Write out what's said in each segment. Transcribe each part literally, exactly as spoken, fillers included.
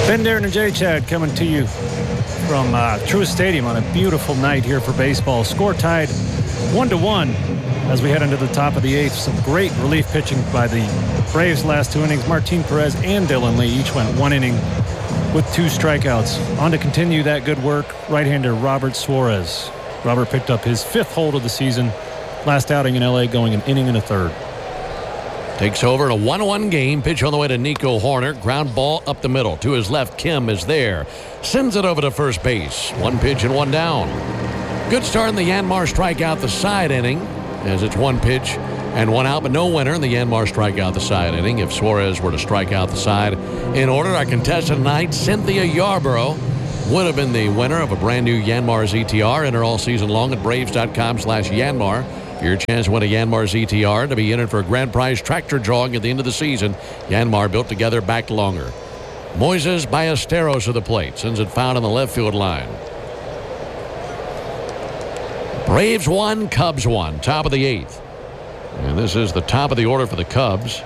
Ben Darren and Jay Chad coming to you from uh, Truist Stadium on a beautiful night here for baseball. Score tied one to one as we head into the top of the eighth. Some great relief pitching by the Braves last two innings. Martin Perez and Dylan Lee each went one inning with two strikeouts. On to continue that good work, right-hander Robert Suarez. Robert picked up his fifth hold of the season. Last outing in L A going an inning and a third. Takes over in a one one game. Pitch on the way to Nico Hoerner. Ground ball up the middle. To his left, Kim is there. Sends it over to first base. One pitch and one down. Good start in the Yanmar strikeout the side inning, as it's one pitch and one out, but no winner in the Yanmar strikeout the side inning. If Suarez were to strike out the side in order, our contestant tonight, Cynthia Yarborough, would have been the winner of a brand new Yanmar Z T R. Enter all season long at braves.com slash Yanmar. Your chance to win a Yanmar Z T R to be entered for a grand prize tractor drawing at the end of the season. Yanmar built together, backed longer. Moises Ballesteros to the plate. Sends it foul on the left field line. Braves one, Cubs one. Top of the eighth. And this is the top of the order for the Cubs.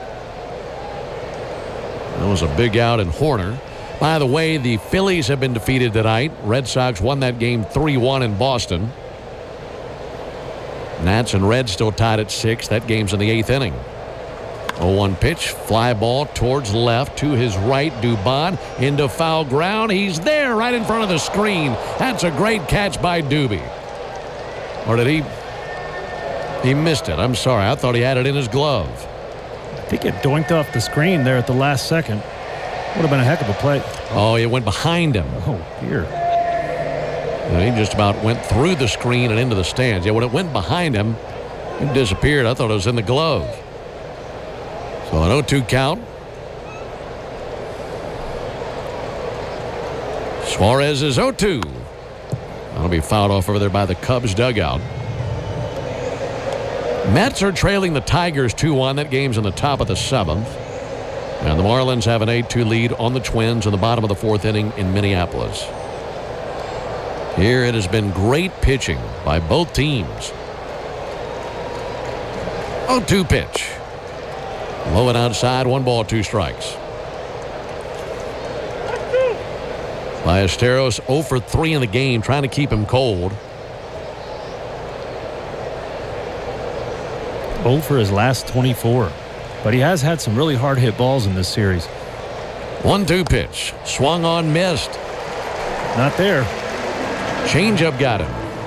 That was a big out in Hoerner. By the way, the Phillies have been defeated tonight. Red Sox won that game three one in Boston. Nats and Reds still tied at six. That game's in the eighth inning. oh one pitch. Fly ball towards left. To his right. Dubon into foul ground. He's there right in front of the screen. That's a great catch by Doobie. Or did he? He missed it. I'm sorry. I thought he had it in his glove. I think it doinked off the screen there at the last second. Would have been a heck of a play. Oh, it went behind him. Oh, dear. He just about went through the screen and into the stands. Yeah, when it went behind him, it disappeared. I thought it was in the glove. So an oh two count. Suarez is oh two. That'll be fouled off over there by the Cubs dugout. Mets are trailing the Tigers two one. That game's in the top of the seventh. And the Marlins have an eight two lead on the Twins in the bottom of the fourth inning in Minneapolis. Here it has been great pitching by both teams. oh two pitch. Low and outside, one ball, two strikes. Ballesteros oh for three in the game, trying to keep him cold. oh for his last twenty-four. But he has had some really hard hit balls in this series. one two pitch. Swung on, missed. Not there. Changeup got him.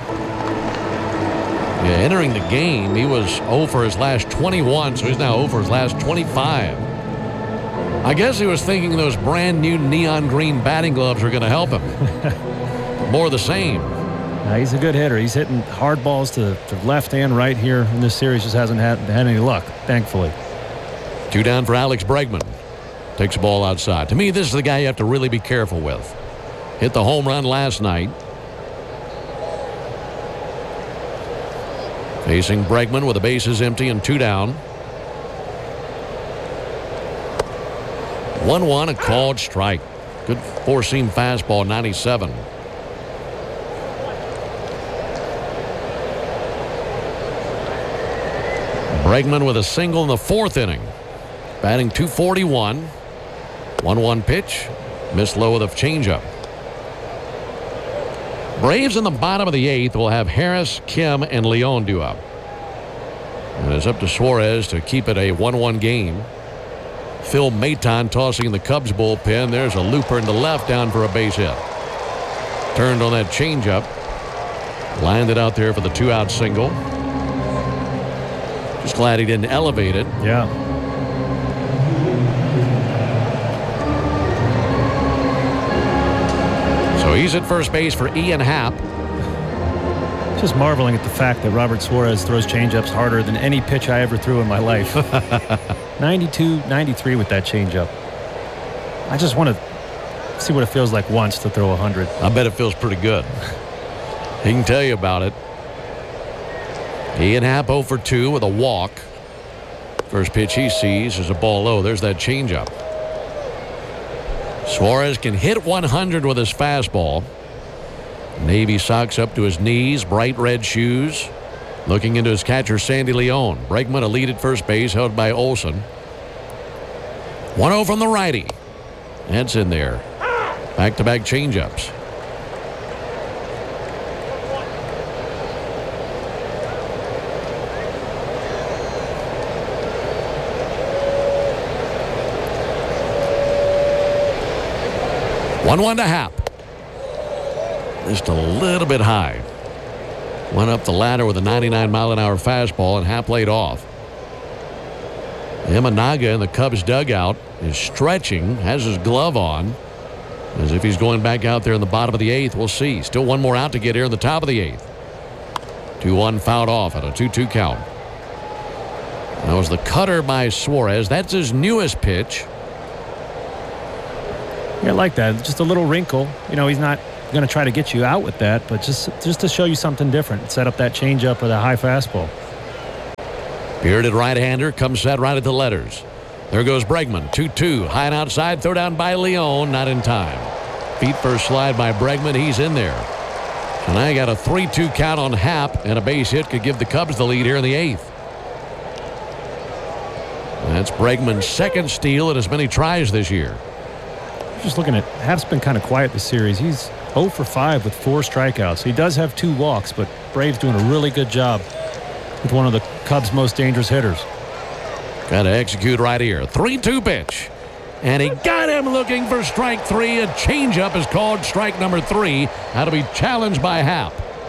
Yeah, entering the game, he was oh for his last twenty-one, so he's now oh for his last twenty-five. I guess he was thinking those brand new neon green batting gloves were going to help him. More of the same. Now, he's a good hitter. He's hitting hard balls to, to left and right here in this series. Just hasn't had, had any luck, thankfully. Two down for Alex Bregman. Takes the ball outside. To me, this is the guy you have to really be careful with. Hit the home run last night. Facing Bregman with the bases empty and two down. one one, a called strike. Good four-seam fastball, ninety-seven. Bregman with a single in the fourth inning. Batting two forty-one. one one pitch. Missed low with a changeup. Braves in the bottom of the eighth will have Harris, Kim, and Leon due up. And it's up to Suarez to keep it a one one game. Phil Maton tossing in the Cubs bullpen. There's a looper in the left down for a base hit. Turned on that changeup. Lined it out there for the two-out single. Just glad he didn't elevate it. Yeah. So he's at first base for Ian Happ. Just marveling at the fact that Robert Suarez throws changeups harder than any pitch I ever threw in my life. ninety-two, ninety-three with that changeup. I just want to see what it feels like once to throw one hundred. I bet it feels pretty good. He can tell you about it. Ian Happ oh for two with a walk. First pitch he sees is a ball low. There's that changeup. Suarez can hit one hundred with his fastball. Navy socks up to his knees, bright red shoes. Looking into his catcher, Sandy Leon. Bregman a lead at first base, held by Olson. one oh from the righty. That's in there. Back-to-back changeups. one one to Happ. Just a little bit high. Went up the ladder with a ninety-nine mile an hour fastball, and Happ laid off. Imanaga in the Cubs dugout is stretching, has his glove on, as if he's going back out there in the bottom of the eighth. We'll see. Still one more out to get here in the top of the eighth. two one fouled off at a two two count. That was the cutter by Suarez. That's his newest pitch. Yeah, I like that. Just a little wrinkle. You know, he's not going to try to get you out with that, but just just to show you something different. Set up that changeup with a high fastball. Bearded right-hander comes set right at the letters. There goes Bregman. two two. High and outside. Throw down by Leone. Not in time. Feet first slide by Bregman. He's in there. So now you got a three two count on Happ, and a base hit could give the Cubs the lead here in the eighth. That's Bregman's second steal in as many tries this year. Just looking at, Happ's been kind of quiet this series. He's oh for five with four strikeouts. He does have two walks, but Braves doing a really good job with one of the Cubs' most dangerous hitters. Got to execute right here. three two pitch. And he got him looking for strike three. A changeup is called strike number three. That'll be challenged by Happ.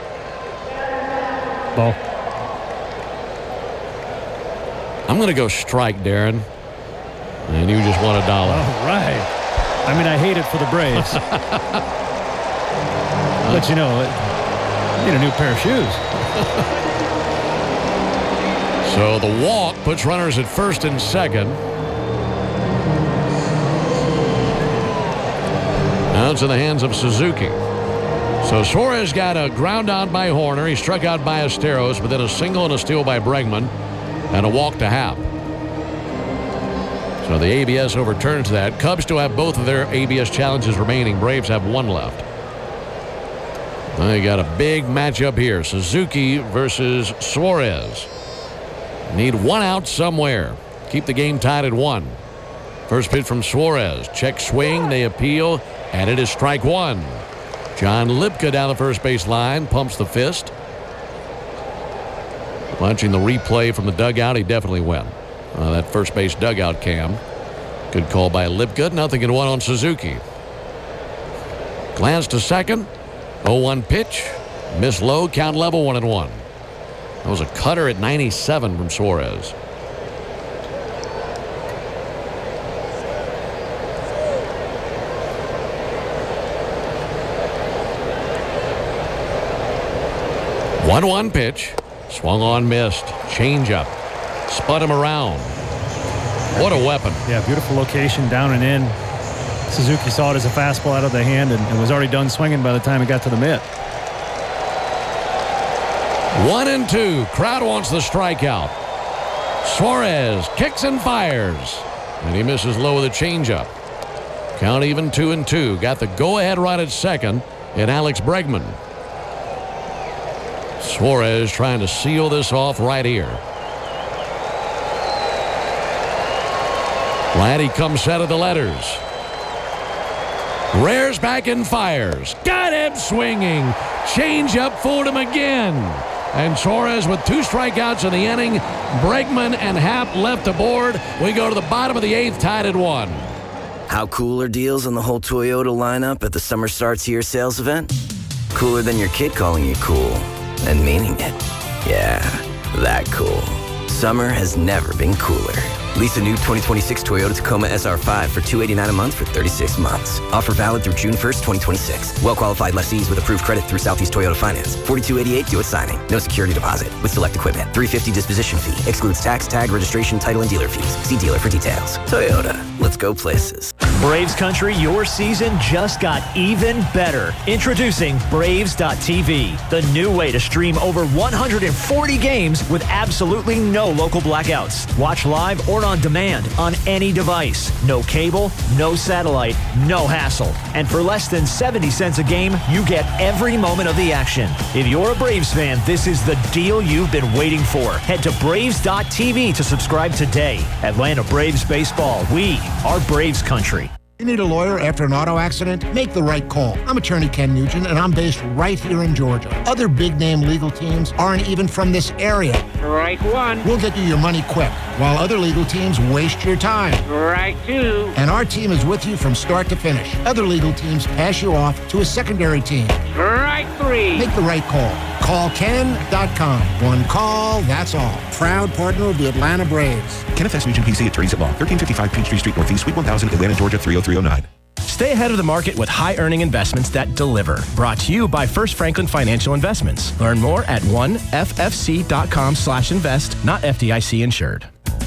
Ball. I'm going to go strike, Darren. And you just won a dollar. All right. I mean, I hate it for the Braves. But, you know, I need a new pair of shoes. So the walk puts runners at first and second. Now it's in the hands of Suzuki. So Suarez got a ground out by Horner. He struck out by Esteros, but then a single and a steal by Bregman, and a walk to Happ. So the A B S overturns that. Cubs still have both of their A B S challenges remaining. Braves have one left. Now you got a big matchup here. Suzuki versus Suarez. Need one out somewhere. Keep the game tied at one. First pitch from Suarez. Check swing. They appeal. And it is strike one. John Lipka down the first base line. Pumps the fist. Watching the replay from the dugout, he definitely went. Uh, that first base dugout cam. Good call by Lipka. Nothing in one on Suzuki. Glance to second. oh one pitch. Miss low. Count level one and one. That was a cutter at ninety-seven from Suarez. one one pitch. Swung on, missed. Changeup. Spun him around. What a weapon. Yeah, beautiful location, down and in. Suzuki saw it as a fastball out of the hand and, and was already done swinging by the time it got to the mitt. One and two. Crowd wants the strikeout. Suarez kicks and fires. And he misses low with a changeup. Count even two and two. Got the go-ahead right at second in Alex Bregman. Suarez trying to seal this off right here. Vladdy comes set of the letters. Rears back and fires. Got him swinging. Changeup fooled him again. And Suarez with two strikeouts in the inning. Bregman and Happ left aboard. We go to the bottom of the eighth, tied at one. How cool are deals on the whole Toyota lineup at the Summer Starts Here sales event? Cooler than your kid calling you cool and meaning it. Yeah, that cool. Summer has never been cooler. Lease a new twenty twenty-six Toyota Tacoma S R five for two hundred eighty-nine dollars a month for thirty-six months. Offer valid through June first, twenty twenty-six. Well-qualified lessees with approved credit through Southeast Toyota Finance. forty-two eighty-eight due at signing. No security deposit with select equipment. three hundred fifty dollars disposition fee. Excludes tax, tag, registration, title, and dealer fees. See dealer for details. Toyota. Let's go places. Braves Country, your season just got even better. Introducing Braves dot T V, the new way to stream over one hundred forty games with absolutely no local blackouts. Watch live or on demand on any device. No cable, no satellite, no hassle. And for less than seventy cents a game, you get every moment of the action. If you're a Braves fan, this is the deal you've been waiting for. Head to Braves dot T V to subscribe today. Atlanta Braves Baseball, we are Braves Country. You need a lawyer after an auto accident? Make the right call. I'm attorney Ken Nugent, and I'm based right here in Georgia. Other big-name legal teams aren't even from this area. Right one. We'll get you your money quick, while other legal teams waste your time. Right two. And our team is with you from start to finish. Other legal teams pass you off to a secondary team. Right three. Make the right call. Call Ken dot com. One call, that's all. Proud partner of the Atlanta Braves. Kenneth S. Nugent, P C, Attorneys at Law, thirteen fifty-five Peachtree Street Northeast, Suite one thousand, Atlanta, Georgia, three oh three oh nine. Stay ahead of the market with high-earning investments that deliver. Brought to you by First Franklin Financial Investments. Learn more at one f f c dot com slash invest, not F D I C insured.